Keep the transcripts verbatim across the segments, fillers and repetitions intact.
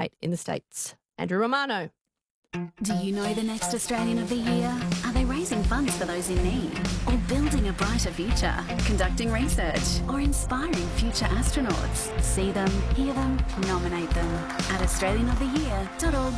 eight in the States. Andrew Romano. Do you know the next Australian of the Year? Are they raising funds for those in need? Or building a brighter future? Conducting research? Or inspiring future astronauts? See them, hear them, nominate them at australian of the year dot org.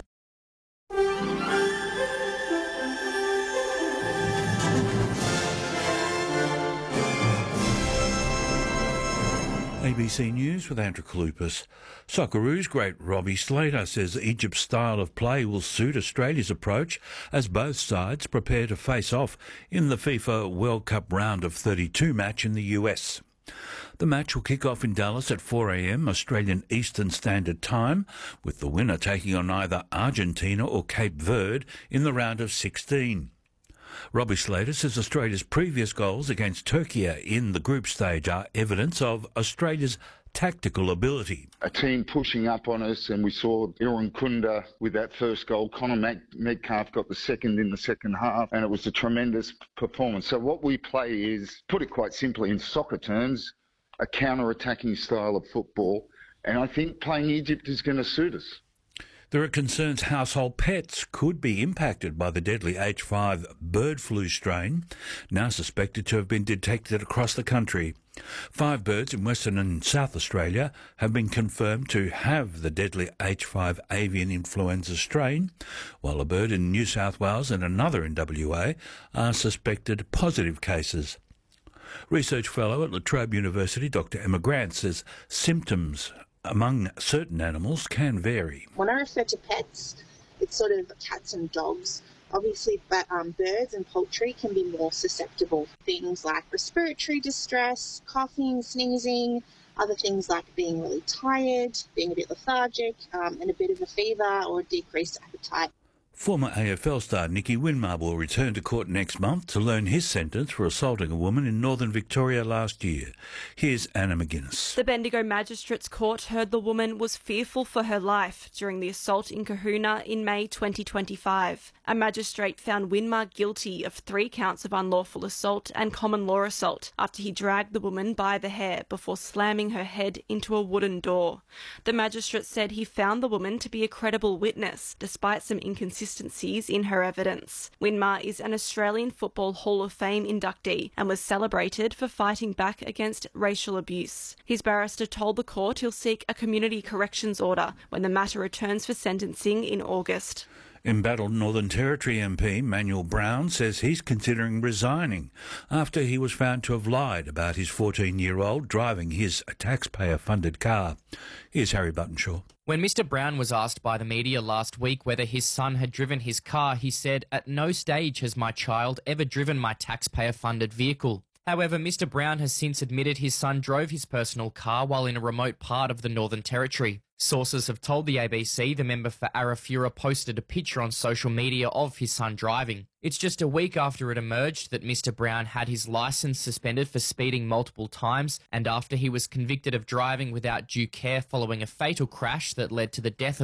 A B C News with Andrew Kalupas. Socceroos great Robbie Slater says Egypt's style of play will suit Australia's approach as both sides prepare to face off in the FIFA World Cup round of thirty-two match in the U S. The match will kick off in Dallas at four a m Australian Eastern Standard Time, with the winner taking on either Argentina or Cape Verde in the round of sixteen. Robbie Slater says Australia's previous goals against Turkey in the group stage are evidence of Australia's tactical ability. A team pushing up on us, and we saw Iran Kunda with that first goal. Conor Metcalf got the second in the second half, and it was a tremendous performance. So what we play is, put it quite simply in soccer terms, a counter-attacking style of football, and I think playing Egypt is going to suit us. There are concerns household pets could be impacted by the deadly H five bird flu strain, now suspected to have been detected across the country. Five birds in Western and South Australia have been confirmed to have the deadly H five avian influenza strain, while a bird in New South Wales and another in W A are suspected positive cases. Research fellow at La Trobe University, Doctor Emma Grant, says symptoms among certain animals can vary. When I refer to pets, it's sort of cats and dogs. Obviously, but um, birds and poultry can be more susceptible. Things like respiratory distress, coughing, sneezing, other things like being really tired, being a bit lethargic, um, and a bit of a fever or a decreased appetite. Former A F L star Nicky Winmar will return to court next month to learn his sentence for assaulting a woman in northern Victoria last year. Here's Anna McGuinness. The Bendigo Magistrates Court heard the woman was fearful for her life during the assault in Kahuna in May twenty twenty-five. A magistrate found Winmar guilty of three counts of unlawful assault and common law assault after he dragged the woman by the hair before slamming her head into a wooden door. The magistrate said he found the woman to be a credible witness, despite some inconsistencies in her evidence. Winmar is an Australian Football Hall of Fame inductee and was celebrated for fighting back against racial abuse. His barrister told the court he'll seek a community corrections order when the matter returns for sentencing in August. Embattled Northern Territory M P Manuel Brown says he's considering resigning after he was found to have lied about his fourteen-year-old driving his taxpayer-funded car. Here's Harry Buttonshaw. When Mister Brown was asked by the media last week whether his son had driven his car, he said, "At no stage has my child ever driven my taxpayer-funded vehicle." However, Mister Brown has since admitted his son drove his personal car while in a remote part of the Northern Territory. Sources have told the A B C the member for Arafura posted a picture on social media of his son driving. It's just a week after it emerged that Mister Brown had his licence suspended for speeding multiple times, and after he was convicted of driving without due care following a fatal crash that led to the death of